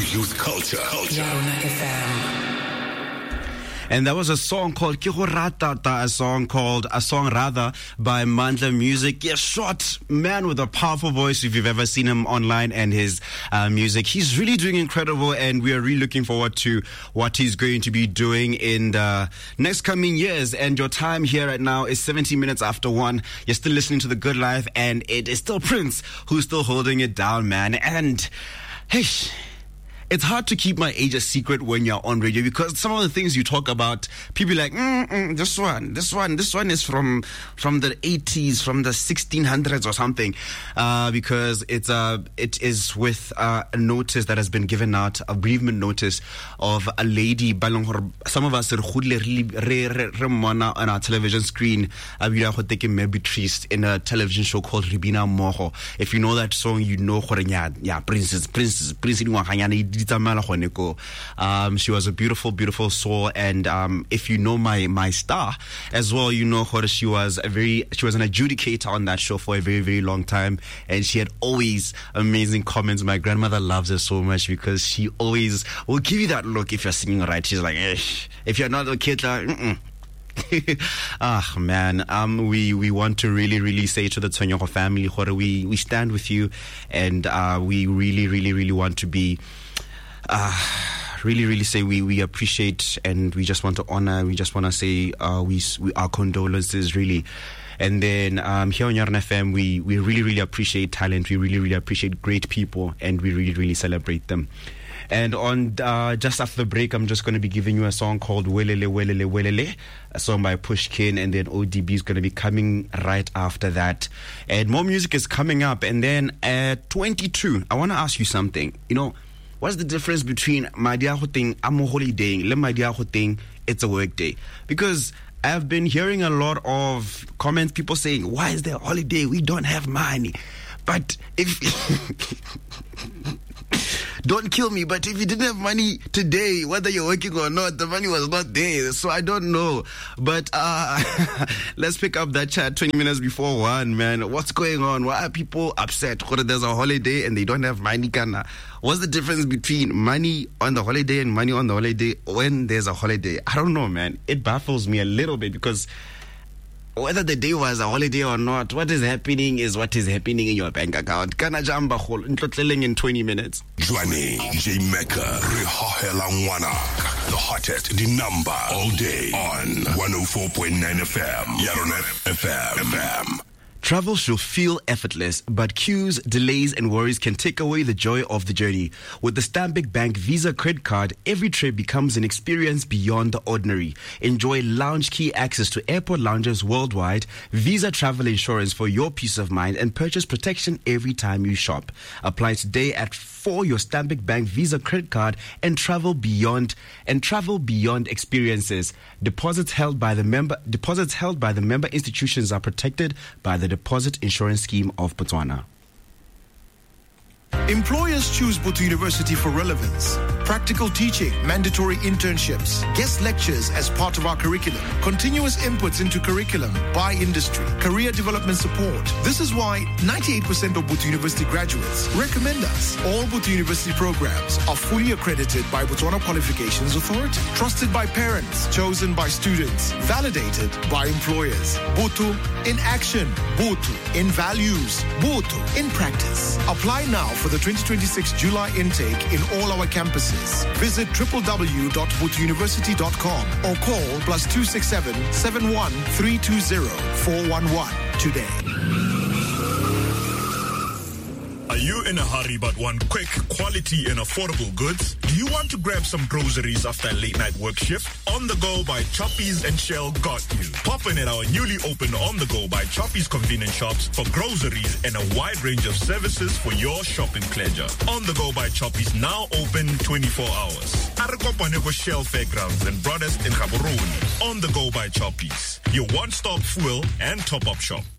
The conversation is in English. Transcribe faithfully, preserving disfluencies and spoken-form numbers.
youth culture. culture. And that was a song called Ke Go Ratata, a song called, a song rather, by Mandla Music. Yeah, short man with a powerful voice if you've ever seen him online and his uh, music. He's really doing incredible, and we are really looking forward to what he's going to be doing in the next coming years. And your time here right now is seventeen minutes after one. You're still listening to The Good Life, and it is still Prince who's still holding it down, man. And, hey, it's hard to keep my age a secret when you're on radio, because some of the things you talk about, people are like, mm, mm, this one, this one, this one is from from the eighties, from the sixteen hundreds or something, uh, because it's uh, it is with uh, a notice that has been given out, a bereavement notice of a lady. Some of us on our television screen, maybe traced in a television show called Ribina Moho. If you know that song, you know, yeah, Princess, Princess, Princess. Um, she was a beautiful, beautiful soul, and um, if you know my my star as well, you know her. She was a very, she was an adjudicator on that show for a very, very long time, and she had always amazing comments. My grandmother loves her so much because she always will give you that look if you're singing right. She's like, eh, if you're not a kid, like, mm-mm. Ah, man, um, we, we want to really, really say to the Tshwenyego family, we, we stand with you, and uh, we really, really, really want to be Uh, really, really say we, we appreciate, and we just want to honor, we just want to say uh, we, we our condolences, really. And then um, here on Yarn F M, we, we really, really appreciate talent, we really, really appreciate great people, and we really, really celebrate them. And on uh, just after the break, I'm just going to be giving you a song called Welele Welele Welele, a song by Pushkin, and then O D B is going to be coming right after that. And more music is coming up. And then at twenty-two, I want to ask you something. You know, what's the difference between Madiahoting, I'm a holiday, Le Madiahoting, it's a work day? Because I've been hearing a lot of comments, people saying, why is there a holiday? We don't have money. But if don't kill me, but if you didn't have money today, whether you're working or not, the money was not there. So I don't know. But uh, let's pick up that chat twenty minutes before one, man. What's going on? Why are people upset? There's a holiday and they don't have money. Kana. What's the difference between money on the holiday and money on the holiday when there's a holiday? I don't know, man. It baffles me a little bit, because whether the day was a holiday or not, what is happening is what is happening in your bank account. Kana jamba kholo ntlotleleng in twenty minutes. Johnny J Mecca, Rihahela Ngwana, the hottest, the number all day on one oh four point nine F M. Yarona F M. F M. Travel should feel effortless, but queues, delays, and worries can take away the joy of the journey. With the Stanbic Bank Visa credit card, every trip becomes an experience beyond the ordinary. Enjoy lounge key access to airport lounges worldwide, Visa travel insurance for your peace of mind, and purchase protection every time you shop. Apply today at for your Stanbic Bank Visa credit card and travel beyond and travel beyond experiences. Deposits held by the member deposits held by the member institutions are protected by the Deposit Insurance Scheme of Botswana. Employers choose Botho University for relevance. Practical teaching, mandatory internships, guest lectures as part of our curriculum, continuous inputs into curriculum by industry, career development support. This is why ninety-eight percent of Botho University graduates recommend us. All Botho University programs are fully accredited by Botswana Qualifications Authority, trusted by parents, chosen by students, validated by employers. Botho in action, Botho in values, Botho in practice. Apply now for the twenty twenty-six July intake in all our campuses. Visit w w w dot botho university dot com or call plus two six seven, seven one three two zero, four one one today. Are you in a hurry but want quick, quality and affordable goods? Do you want to grab some groceries after a late night work shift? On the Go by Choppies and Shell got you. Pop in at our newly opened On the Go by Choppies convenience shops for groceries and a wide range of services for your shopping pleasure. On the Go by Choppies now open twenty-four hours. Arekopaneko Shell Fairgrounds and Broadest in Gaborone. On the Go by Choppies, your one-stop fuel and top-up shop.